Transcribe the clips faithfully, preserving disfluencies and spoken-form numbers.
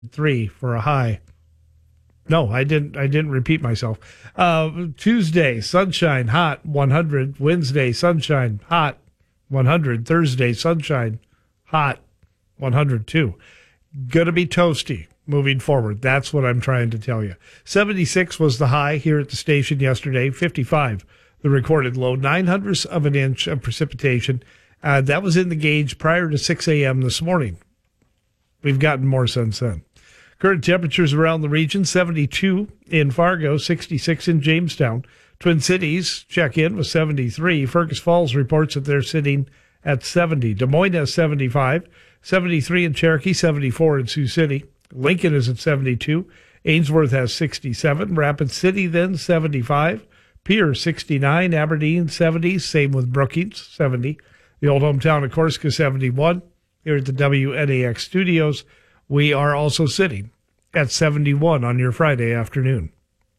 three for a high. No, I didn't. I didn't repeat myself. Uh, Tuesday, sunshine, hot, one hundred. Wednesday, sunshine, hot, one hundred. Thursday, sunshine, hot, one hundred two. Gonna be toasty moving forward. That's what I'm trying to tell you. seventy-six was the high here at the station yesterday. fifty-five, the recorded low. Nine hundredths of an inch of precipitation. Uh, that was in the gauge prior to six a.m. this morning. We've gotten more since then. Current temperatures around the region, seventy-two in Fargo, sixty-six in Jamestown. Twin Cities check in with seventy-three. Fergus Falls reports that they're sitting at seventy. Des Moines has seventy-five. seventy-three in Cherokee, seventy-four in Sioux City. Lincoln is at seventy-two. Ainsworth has sixty-seven. Rapid City then seventy-five. Pierce sixty-nine. Aberdeen seventy. Same with Brookings, seventy. The old hometown of Corsica, seventy-one. Here at the W N A X studios, we are also sitting at seventy-one on your Friday afternoon.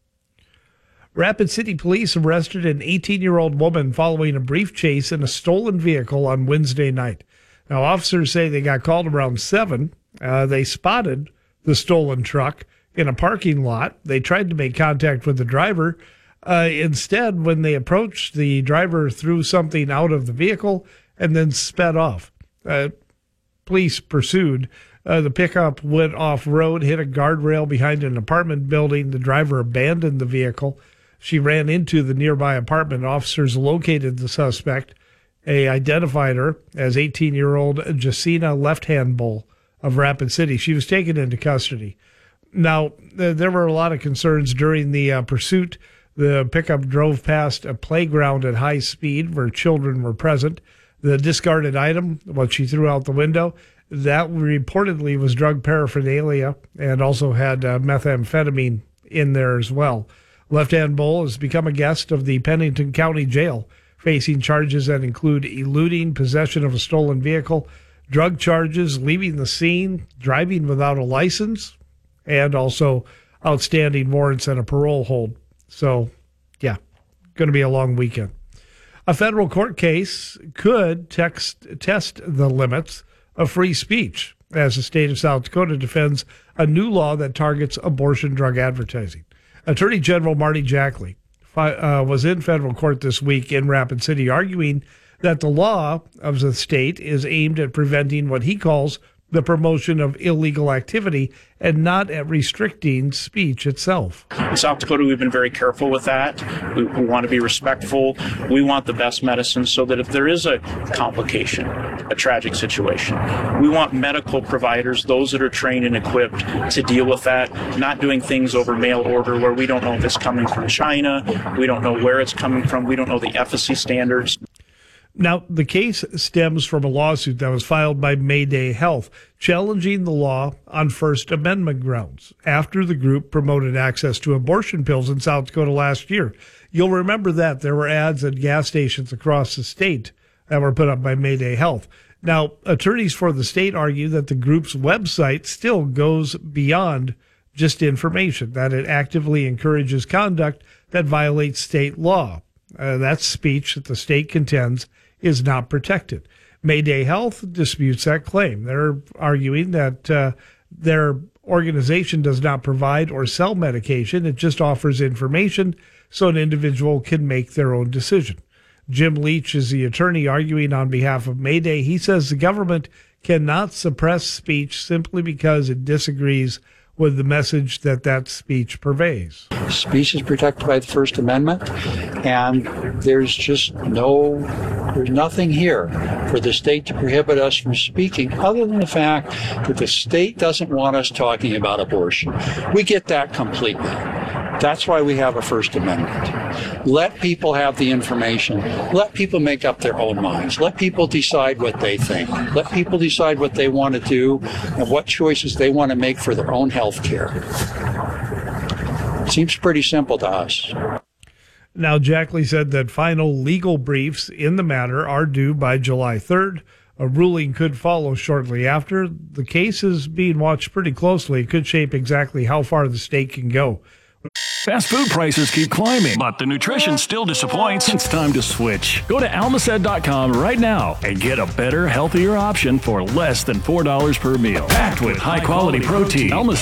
Rapid City Police arrested an eighteen-year-old woman following a brief chase in a stolen vehicle on Wednesday night. Now, officers say they got called around seven. Uh, they spotted the stolen truck in a parking lot. They tried to make contact with the driver. Uh, instead, when they approached, the driver threw something out of the vehicle and then sped off. Uh, police pursued. Uh, the pickup went off-road, hit a guardrail behind an apartment building. The driver abandoned the vehicle. She ran into the nearby apartment. Officers located the suspect. They identified her as eighteen-year-old Jacina Left-Hand of Rapid City. She was taken into custody. Now, th- there were a lot of concerns during the uh, pursuit. The pickup drove past a playground at high speed where children were present. The discarded item, what she threw out the window, that reportedly was drug paraphernalia and also had uh, methamphetamine in there as well. Left-Hand Bull has become a guest of the Pennington County Jail, facing charges that include eluding possession of a stolen vehicle, drug charges, leaving the scene, driving without a license, and also outstanding warrants and a parole hold. So, yeah, going to be a long weekend. A federal court case could text, test the limits of free speech as the state of South Dakota defends a new law that targets abortion drug advertising. Attorney General Marty Jackley uh, was in federal court this week in Rapid City arguing that the law of the state is aimed at preventing what he calls the promotion of illegal activity and not at restricting speech itself. In South Dakota, we've been very careful with that. We, we want to be respectful. We want the best medicine so that if there is a complication, a tragic situation, we want medical providers, those that are trained and equipped to deal with that, not doing things over mail order where we don't know if it's coming from China, we don't know where it's coming from, we don't know the efficacy standards. Now, the case stems from a lawsuit that was filed by Mayday Health, challenging the law on First Amendment grounds after the group promoted access to abortion pills in South Dakota last year. You'll remember that there were ads at gas stations across the state that were put up by Mayday Health. Now, attorneys for the state argue that the group's website still goes beyond just information, that it actively encourages conduct that violates state law. Uh, that's speech that the state contends is not protected. Mayday Health disputes that claim. They're arguing that uh, their organization does not provide or sell medication. It just offers information so an individual can make their own decision. Jim Leach is the attorney arguing on behalf of Mayday. He says the government cannot suppress speech simply because it disagrees with the message that that speech purveys. Speech is protected by the First Amendment, and there's just no, there's nothing here for the state to prohibit us from speaking other than the fact that the state doesn't want us talking about abortion. We get that completely. That's why we have a First Amendment. Let people have the information. Let people make up their own minds. Let people decide what they think. Let people decide what they want to do and what choices they want to make for their own health care. Seems pretty simple to us. Now, Jackley said that final legal briefs in the matter are due by July third. A ruling could follow shortly after. The case is being watched pretty closely. It could shape exactly how far the state can go. Fast food prices keep climbing, but the nutrition still disappoints. It's time to switch. Go to almacet dot com right now and get a better, healthier option for less than four dollars per meal. Packed with high-quality protein. Almacet